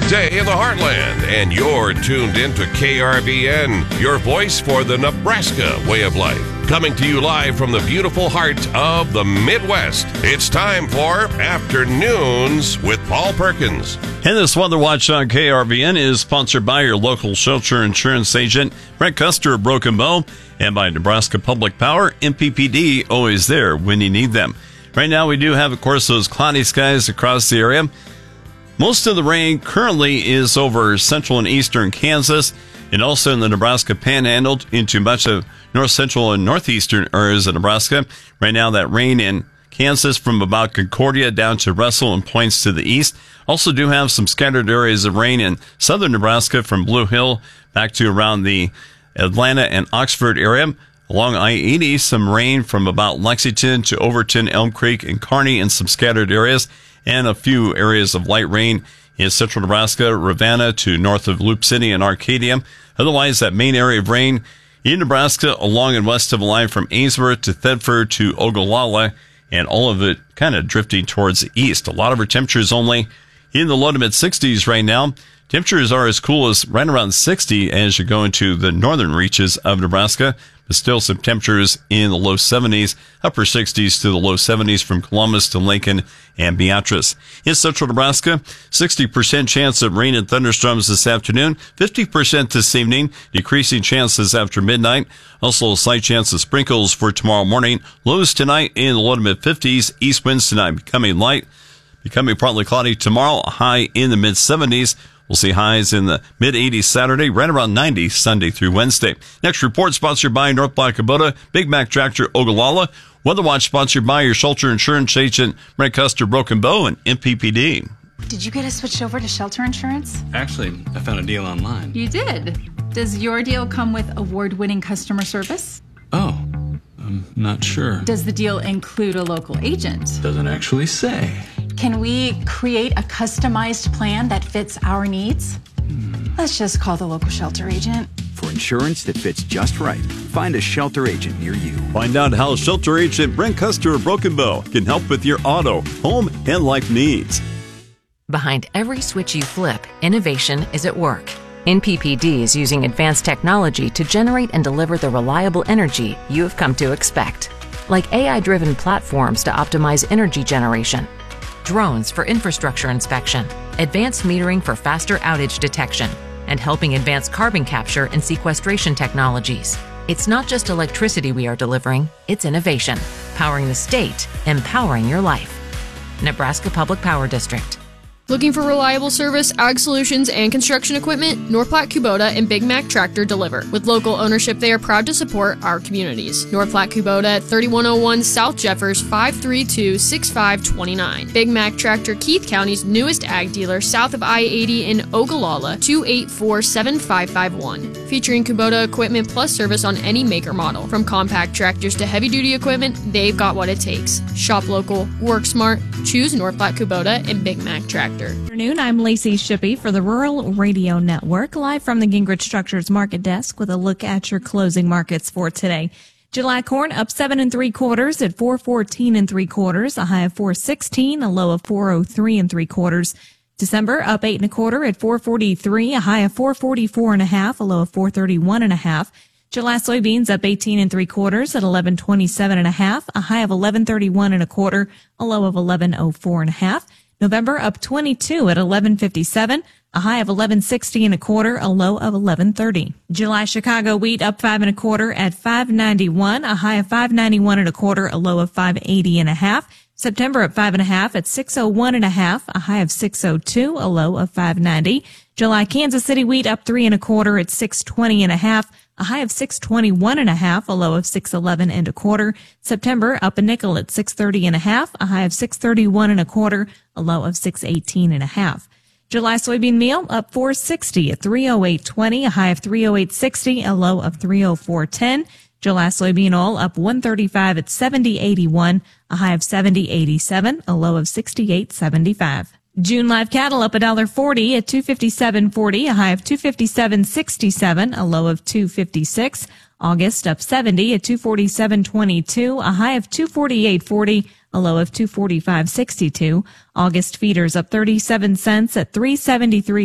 day in the heartland, and you're tuned in to KRBN, your voice for the Nebraska way of life. Coming to you live from the beautiful heart of the Midwest. It's time for Afternoons with Paul Perkins. And this Weather Watch on KRBN is sponsored by your local shelter insurance agent, Brent Custer of Broken Bow, and by Nebraska Public Power, NPPD, always there when you need them. Right now we do have, of course, those cloudy skies across the area. Most of the rain currently is over central and eastern Kansas, and also in the Nebraska Panhandle into much of north central and northeastern areas of Nebraska. Right now, that rain in Kansas from about Concordia down to Russell and points to the east. Also do have some scattered areas of rain in southern Nebraska from Blue Hill back to around the Atlanta and Oxford area. Along I-80, some rain from about Lexington to Overton, Elm Creek, and Kearney in some scattered areas, and a few areas of light rain in central Nebraska, Ravenna to north of Loop City and Arcadia. Otherwise, that main area of rain in Nebraska along and west of the line from Ainsworth to Thedford to Ogallala, and all of it kind of drifting towards the east. A lot of our temperatures only in the low to mid 60s right now. Temperatures are as cool as right around 60 as you go into the northern reaches of Nebraska, but still some temperatures in the low 70s, upper 60s to the low 70s from Columbus to Lincoln and Beatrice. In central Nebraska, 60% chance of rain and thunderstorms this afternoon, 50% this evening, decreasing chances after midnight. Also a slight chance of sprinkles for tomorrow morning. Lows tonight in the low to mid 50s, east winds tonight becoming light, becoming partly cloudy tomorrow, a high in the mid 70s. We'll see highs in the mid-80s Saturday, right around 90 Sunday through Wednesday. Next report sponsored by North Black Kubota, Big Mac Tractor, Ogallala. Weather Watch sponsored by your shelter insurance agent, Brent Custer, Broken Bow, and NPPD. Did you get us switched over to shelter insurance? Actually, I found a deal online. You did? Does your deal come with award-winning customer service? Oh, I'm not sure. Does the deal include a local agent? Doesn't actually say. Can we create a customized plan that fits our needs? Let's just call the local shelter agent. For insurance that fits just right, find a shelter agent near you. Find out how shelter agent Brent Custer of Broken Bow can help with your auto, home, and life needs. Behind every switch you flip, innovation is at work. NPPD is using advanced technology to generate and deliver the reliable energy you have come to expect. Like AI-driven platforms to optimize energy generation, drones for infrastructure inspection, advanced metering for faster outage detection, and helping advance carbon capture and sequestration technologies. It's not just electricity we are delivering, it's innovation, powering the state, empowering your life. Nebraska Public Power District. Looking for reliable service, ag solutions, and construction equipment? North Platte Kubota and Big Mac Tractor deliver. With local ownership, they are proud to support our communities. North Platte Kubota at 3101 South Jeffers, 532-6529. Big Mac Tractor, Keith County's newest ag dealer, south of I-80 in Ogallala, 284-7551. Featuring Kubota equipment plus service on any make or model. From compact tractors to heavy-duty equipment, they've got what it takes. Shop local, work smart, choose North Platte Kubota and Big Mac Tractor. Good afternoon. I'm Lacey Shippey for the Rural Radio Network, live from the Gingrich Structures Market Desk with a look at your closing markets for today. July corn up 7 3/4 at 414 3/4, a high of 416, a low of 403 3/4. December up 8 1/4 at 443, a high of 444 1/2, a low of 431 1/2. July soybeans up 18 3/4 at 1127 1/2, a high of 1131 1/4, a low of 1104 1/2. November up 22 at 1157, a high of 1160 1/4, a low of 1130. July Chicago wheat up 5 1/4 at 591, a high of 591 1/4, a low of 580 1/2. September up 5 1/2 at 601 1/2, a high of 602, a low of 590. July Kansas City wheat up 3 1/4 at 620 1/2, a high of 621 1/2, a low of 611 1/4. September up a nickel at 630 1/2, a high of 631 1/4, a low of 618 1/2. July soybean meal up 460 at 308.20, a high of 308.60, a low of 304.10. July soybean oil up 135 at 70.81, a high of 70.87, a low of 68.75. June live cattle up $1.40 at $257.40, a high of $257.67, a low of $256. August up 70 at $247.22, a high of $248.40, a low of $245.62. August feeders up 37 cents at $373.